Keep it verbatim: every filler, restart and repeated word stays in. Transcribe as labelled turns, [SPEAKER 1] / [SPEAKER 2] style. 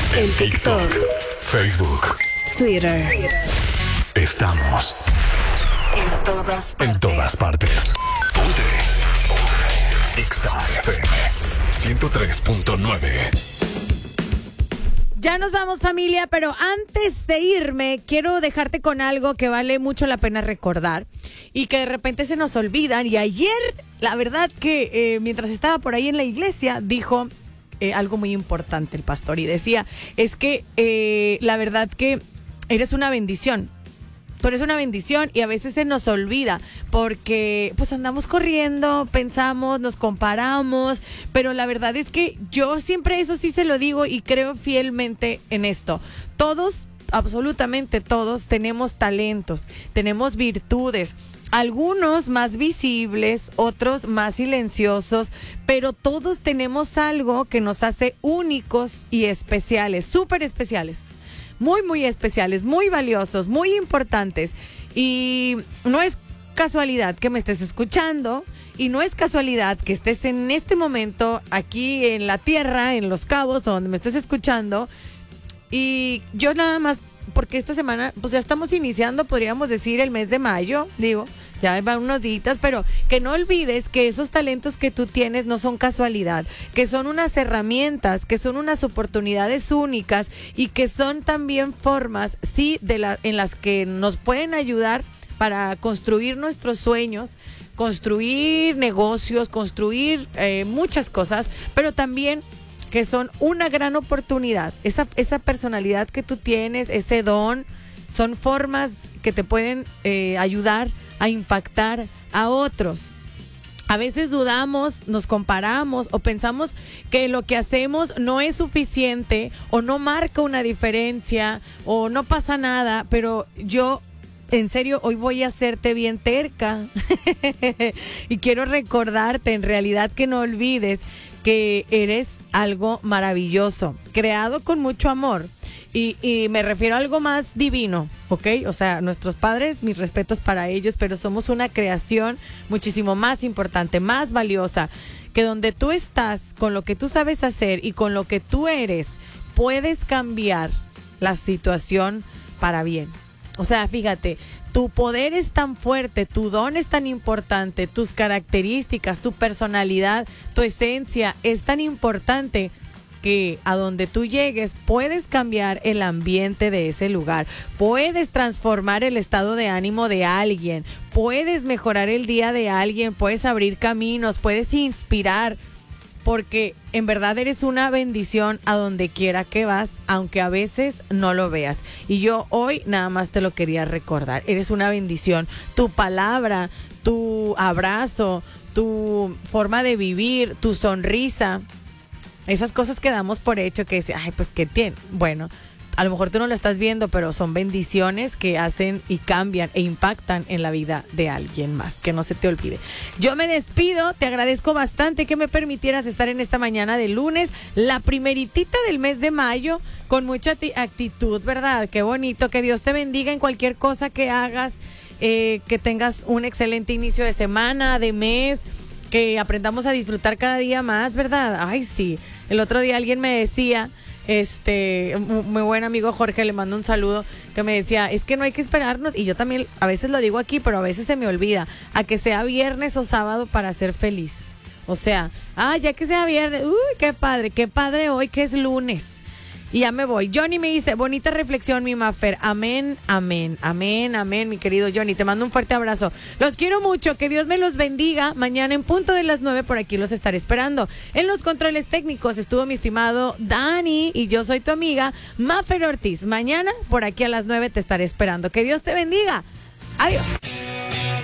[SPEAKER 1] En TikTok,
[SPEAKER 2] Facebook,
[SPEAKER 1] Twitter.
[SPEAKER 2] Estamos
[SPEAKER 1] En todas partes.
[SPEAKER 2] en todas partes. Ponte. Exa F M ciento tres punto nueve.
[SPEAKER 3] Ya nos vamos, familia, pero antes de irme, quiero dejarte con algo que vale mucho la pena recordar y que de repente se nos olvidan. Y ayer, la verdad que eh, mientras estaba por ahí en la iglesia, dijo eh, algo muy importante el pastor y decía, es que eh, la verdad que eres una bendición. Tú eres una bendición y a veces se nos olvida porque pues andamos corriendo, pensamos, nos comparamos, pero la verdad es que yo siempre eso sí se lo digo y creo fielmente en esto. Todos, absolutamente todos, tenemos talentos, tenemos virtudes. Algunos más visibles, otros más silenciosos, pero todos tenemos algo que nos hace únicos y especiales, súper especiales. Muy, muy especiales, muy valiosos, muy importantes. Y no es casualidad que me estés escuchando y no es casualidad que estés en este momento aquí en la tierra, en Los Cabos, donde me estés escuchando. Y yo nada más, porque esta semana, pues ya estamos iniciando, podríamos decir, el mes de mayo, digo, ya van unos días, pero que no olvides que esos talentos que tú tienes no son casualidad, que son unas herramientas, que son unas oportunidades únicas y que son también formas, sí, de la, en las que nos pueden ayudar para construir nuestros sueños, construir negocios, construir eh, muchas cosas, pero también que son una gran oportunidad. Esa, esa personalidad que tú tienes, ese don, son formas que te pueden eh, ayudar a impactar a otros. A veces dudamos, nos comparamos o pensamos que lo que hacemos no es suficiente o no marca una diferencia o no pasa nada, pero yo en serio hoy voy a hacerte bien terca y quiero recordarte en realidad que no olvides que eres algo maravilloso, creado con mucho amor. Y, y me refiero a algo más divino, ¿ok? O sea, nuestros padres, mis respetos para ellos, pero somos una creación muchísimo más importante, más valiosa, que donde tú estás, con lo que tú sabes hacer y con lo que tú eres, puedes cambiar la situación para bien. O sea, fíjate, tu poder es tan fuerte, tu don es tan importante, tus características, tu personalidad, tu esencia es tan importante que a donde tú llegues puedes cambiar el ambiente de ese lugar, puedes transformar el estado de ánimo de alguien, puedes mejorar el día de alguien, puedes abrir caminos, puedes inspirar, porque en verdad eres una bendición a donde quiera que vas, aunque a veces no lo veas. Y yo hoy nada más te lo quería recordar, eres una bendición, tu palabra, tu abrazo, tu forma de vivir, tu sonrisa, esas cosas que damos por hecho, que dice, ay, pues qué tiene. Bueno, a lo mejor tú no lo estás viendo, pero son bendiciones que hacen y cambian e impactan en la vida de alguien más. Que no se te olvide. Yo me despido, te agradezco bastante que me permitieras estar en esta mañana de lunes, la primeritita del mes de mayo, con mucha actitud, ¿verdad? Qué bonito, que Dios te bendiga en cualquier cosa que hagas, eh, que tengas un excelente inicio de semana, de mes, que aprendamos a disfrutar cada día más, ¿verdad? Ay, sí. El otro día alguien me decía, este, muy buen amigo Jorge, le mando un saludo, que me decía, es que no hay que esperarnos, y yo también a veces lo digo aquí, pero a veces se me olvida, a que sea viernes o sábado para ser feliz. O sea, ah, ya que sea viernes, uy, qué padre, qué padre hoy que es lunes. Y ya me voy. Johnny me dice, bonita reflexión, mi Mafer. Amén, amén, amén, amén, mi querido Johnny. Te mando un fuerte abrazo. Los quiero mucho. Que Dios me los bendiga. Mañana en punto de las nueve por aquí los estaré esperando. En los controles técnicos estuvo mi estimado Dani y yo soy tu amiga Mafer Ortiz. Mañana por aquí a las nueve te estaré esperando. Que Dios te bendiga. Adiós.